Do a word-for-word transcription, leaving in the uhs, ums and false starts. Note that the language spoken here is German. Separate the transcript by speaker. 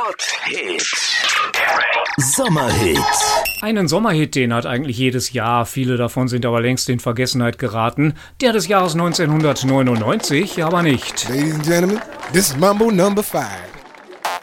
Speaker 1: Hot-Hit. Sommerhit.
Speaker 2: Einen Sommerhit, den hat eigentlich jedes Jahr. Viele davon sind aber längst in Vergessenheit geraten. Der des Jahres neunzehnhundertneunundneunzig aber nicht.
Speaker 3: Ladies and gentlemen, this is Mambo number five.